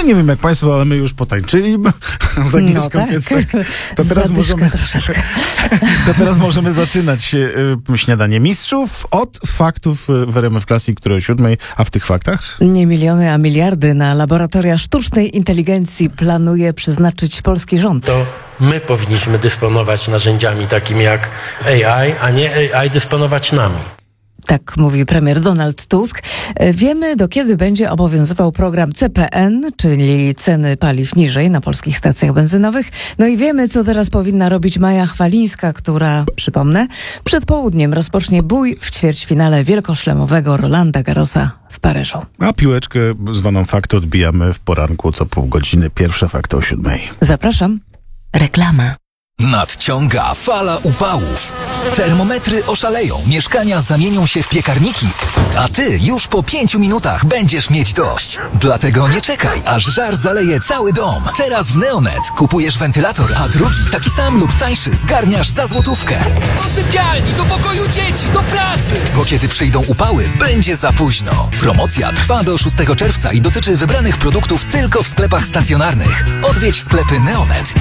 nie wiem jak państwo, ale my już potańczyli z Agnieszką Pietrzak. To teraz możemy zaczynać śniadanie mistrzów od faktów w RMF Classic, które o 7:00, a w tych faktach? Nie miliony, a miliardy na laboratoria sztucznej inteligencji planuje przeznaczyć polski rząd. To my powinniśmy dysponować narzędziami takimi jak AI, a nie AI dysponować nami. Tak mówi premier Donald Tusk. Wiemy, do kiedy będzie obowiązywał program CPN, czyli ceny paliw niżej na polskich stacjach benzynowych. No i wiemy, co teraz powinna robić Maja Chwalińska, która, przypomnę, przed południem rozpocznie bój w ćwierćfinale wielkoszlemowego Rolanda Garrosa w Paryżu. A piłeczkę zwaną fakty odbijamy w poranku co pół godziny. Pierwsze fakty o 7:00. Zapraszam. Reklama. Nadciąga fala upałów. Termometry oszaleją, mieszkania zamienią się w piekarniki, a ty już po 5 minutach będziesz mieć dość. Dlatego nie czekaj, aż żar zaleje cały dom. Teraz w Neonet kupujesz wentylator, a drugi, taki sam lub tańszy, zgarniasz za złotówkę. Do sypialni, do pokoju dzieci, do pracy! Bo kiedy przyjdą upały, będzie za późno. Promocja trwa do 6 czerwca i dotyczy wybranych produktów tylko w sklepach stacjonarnych. Odwiedź sklepy Neonet.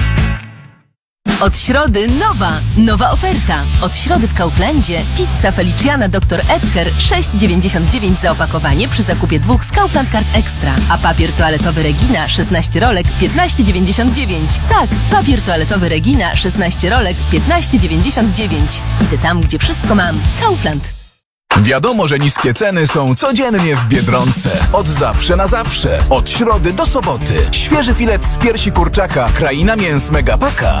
Od środy nowa oferta. Od środy w Kauflandzie pizza Feliciana Dr. Edgar 6,99 za opakowanie przy zakupie 2 z Kaufland Card Extra. A papier toaletowy Regina 16 rolek 15,99. Tak, papier toaletowy Regina 16 rolek 15,99. Idę tam, gdzie wszystko mam. Kaufland. Wiadomo, że niskie ceny są codziennie w Biedronce. Od zawsze na zawsze. Od środy do soboty. Świeży filet z piersi kurczaka Kraina Mięs Megapaka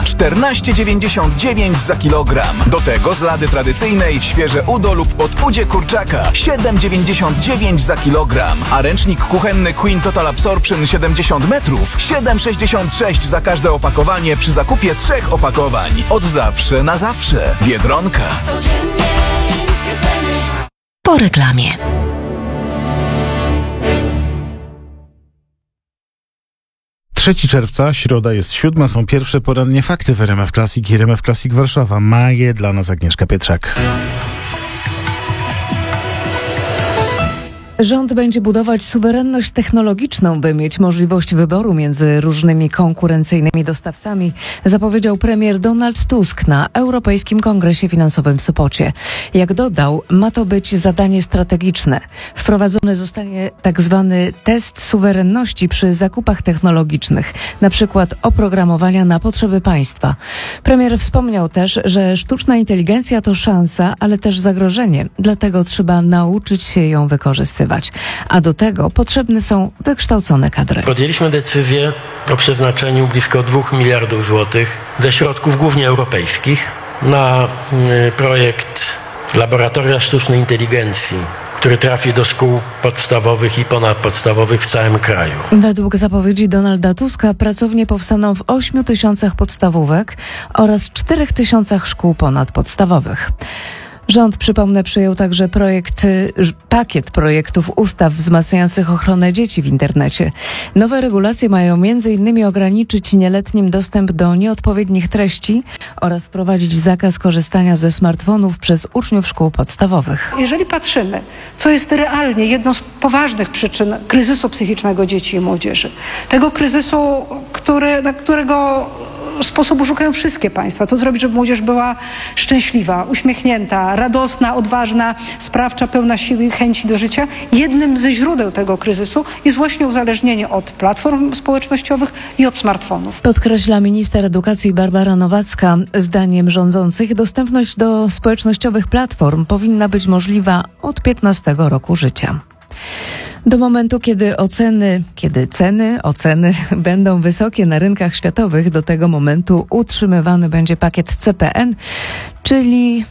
14,99 za kilogram. Do tego z lady tradycyjnej świeże udo lub podudzie kurczaka 7,99 za kilogram. A ręcznik kuchenny Queen Total Absorption 70 metrów 7,66 za każde opakowanie przy zakupie 3 opakowań. Od zawsze na zawsze. Biedronka. Po reklamie. Trzeci czerwca, środa jest 7:00, są pierwsze porannie fakty w RMF Classic i RMF Classic Warszawa. Ma je dla nas Agnieszka Pietrzak. Rząd będzie budować suwerenność technologiczną, by mieć możliwość wyboru między różnymi konkurencyjnymi dostawcami, zapowiedział premier Donald Tusk na Europejskim Kongresie Finansowym w Sopocie. Jak dodał, ma to być zadanie strategiczne. Wprowadzony zostanie tak zwany test suwerenności przy zakupach technologicznych, na przykład oprogramowania na potrzeby państwa. Premier wspomniał też, że sztuczna inteligencja to szansa, ale też zagrożenie, dlatego trzeba nauczyć się ją wykorzystywać. A do tego potrzebne są wykształcone kadry. Podjęliśmy decyzję o przeznaczeniu blisko 2 miliardów złotych ze środków głównie europejskich na projekt Laboratoria Sztucznej Inteligencji, który trafi do szkół podstawowych i ponadpodstawowych w całym kraju. Według zapowiedzi Donalda Tuska pracownie powstaną w 8 tysiącach podstawówek oraz 4 tysiącach szkół ponadpodstawowych. Rząd, przypomnę, przyjął także pakiet projektów ustaw wzmacniających ochronę dzieci w internecie. Nowe regulacje mają m.in. ograniczyć nieletnim dostęp do nieodpowiednich treści oraz wprowadzić zakaz korzystania ze smartfonów przez uczniów szkół podstawowych. Jeżeli patrzymy, co jest realnie jedną z poważnych przyczyn kryzysu psychicznego dzieci i młodzieży, tego kryzysu, na którego sposobu szukają wszystkie państwa. Co zrobić, żeby młodzież była szczęśliwa, uśmiechnięta, radosna, odważna, sprawcza, pełna siły i chęci do życia? Jednym ze źródeł tego kryzysu jest właśnie uzależnienie od platform społecznościowych i od smartfonów. Podkreśla minister edukacji Barbara Nowacka. Zdaniem rządzących dostępność do społecznościowych platform powinna być możliwa od 15 roku życia. Do momentu, kiedy oceny będą wysokie na rynkach światowych, do tego momentu utrzymywany będzie pakiet CPN, czyli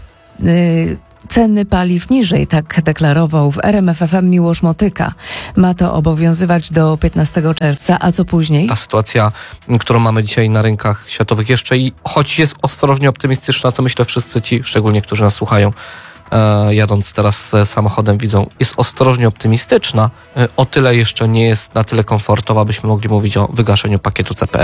ceny paliw niżej, tak deklarował w RMF FM Miłosz Motyka. Ma to obowiązywać do 15 czerwca, a co później? Ta sytuacja, którą mamy dzisiaj na rynkach światowych jeszcze choć jest ostrożnie optymistyczna, co myślę wszyscy ci, szczególnie którzy nas słuchają, jadąc teraz samochodem, widzą, jest ostrożnie optymistyczna. O tyle jeszcze nie jest na tyle komfortowa, byśmy mogli mówić o wygaszeniu pakietu CPN.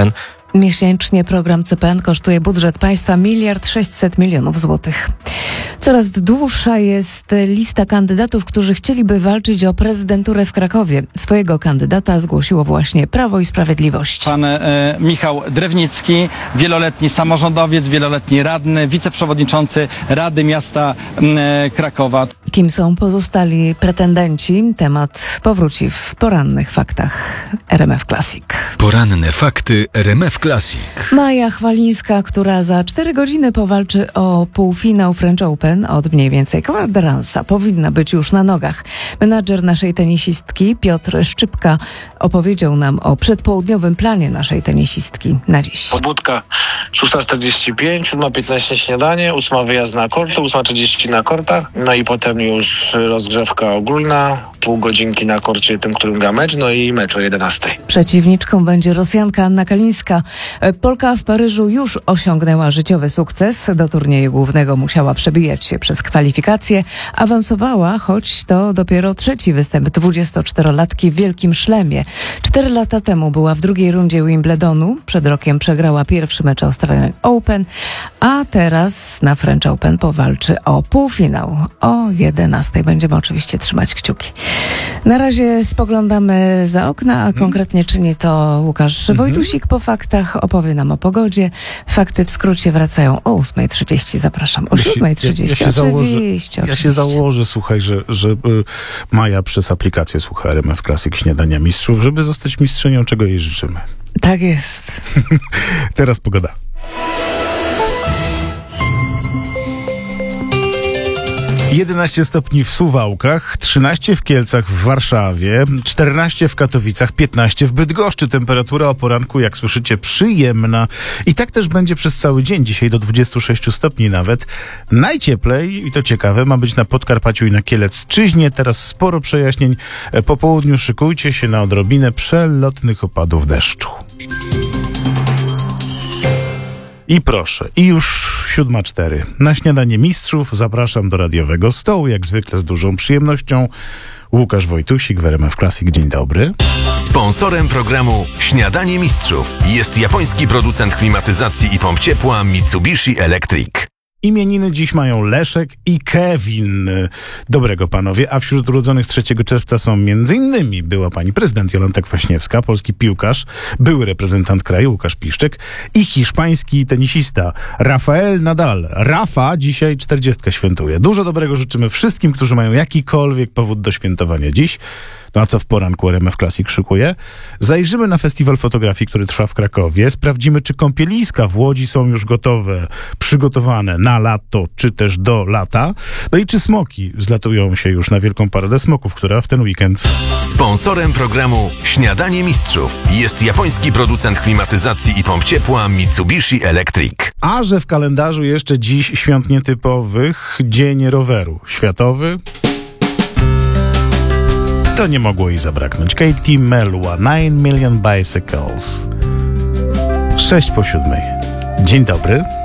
Miesięcznie program CPN kosztuje budżet państwa 1,6 mld złotych. Coraz dłuższa jest lista kandydatów, którzy chcieliby walczyć o prezydenturę w Krakowie. Swojego kandydata zgłosiło właśnie Prawo i Sprawiedliwość. Pan Michał Drewnicki, wieloletni samorządowiec, wieloletni radny, wiceprzewodniczący Rady Miasta Krakowa. Kim są pozostali pretendenci? Temat powróci w porannych faktach RMF Classic. Poranne fakty RMF Classic. Maja Chwalińska, która za 4 godziny powalczy o półfinał French Open od mniej więcej kwadransa, powinna być już na nogach. Menadżer naszej tenisistki Piotr Szczypka opowiedział nam o przedpołudniowym planie naszej tenisistki na dziś. Pobudka 6:45, 7:15 śniadanie, 8 wyjazd na korty, 8:30 na kortach, no i potem już rozgrzewka ogólna, pół godzinki na korcie tym, którym gra mecz, no i mecz o 11. Przeciwniczką będzie Rosjanka Anna Kalińska. Polka w Paryżu już osiągnęła życiowy sukces. Do turnieju głównego musiała przebijać się przez kwalifikacje. Awansowała, choć to dopiero 3. występ 24-latki w Wielkim Szlemie. 4 lata temu była w drugiej rundzie Wimbledonu. Przed rokiem przegrała pierwszy mecz Australian Open, a teraz na French Open powalczy o półfinał. O 11 będziemy oczywiście trzymać kciuki. Na razie spoglądamy za okna, a konkretnie czyni to Łukasz Wojtusik. Po faktach opowie nam o pogodzie. Fakty w skrócie wracają o 8:30. Zapraszam. O 7:30. Oczywiście. Ja się założę, słuchaj, że Maja przez aplikację słucha RMF Classic Śniadania Mistrzów, żeby zostać mistrzynią, czego jej życzymy. Tak jest. Teraz pogoda. 11 stopni w Suwałkach, 13 w Kielcach, w Warszawie, 14 w Katowicach, 15 w Bydgoszczy. Temperatura o poranku, jak słyszycie, przyjemna. I tak też będzie przez cały dzień. Dzisiaj do 26 stopni nawet. Najcieplej, i to ciekawe, ma być na Podkarpaciu i na Kielecczyźnie. Teraz sporo przejaśnień. Po południu szykujcie się na odrobinę przelotnych opadów deszczu. I proszę, i już 7:04. Na Śniadanie Mistrzów zapraszam do radiowego stołu, jak zwykle z dużą przyjemnością. Łukasz Wojtusik w RMF Classic. Dzień dobry. Sponsorem programu Śniadanie Mistrzów jest japoński producent klimatyzacji i pomp ciepła Mitsubishi Electric. Imieniny dziś mają Leszek i Kevin. Dobrego panowie, a wśród urodzonych 3 czerwca są m.in. była pani prezydent Jolanta Kwaśniewska, polski piłkarz, były reprezentant kraju Łukasz Piszczek i hiszpański tenisista Rafael Nadal. Rafa dzisiaj 40 świętuje. Dużo dobrego życzymy wszystkim, którzy mają jakikolwiek powód do świętowania dziś. No a co w poranku RMF Classic szykuje? Zajrzymy na festiwal fotografii, który trwa w Krakowie. Sprawdzimy, czy kąpieliska w Łodzi są już gotowe, przygotowane na lato, czy też do lata. No i czy smoki zlatują się już na wielką paradę smoków, która w ten weekend. Sponsorem programu Śniadanie Mistrzów jest japoński producent klimatyzacji i pomp ciepła Mitsubishi Electric. A że w kalendarzu jeszcze dziś świąt nietypowych, Dzień Roweru Światowy, to nie mogło jej zabraknąć. Katie Melua, 9 Million Bicycles. 6:07. Dzień dobry.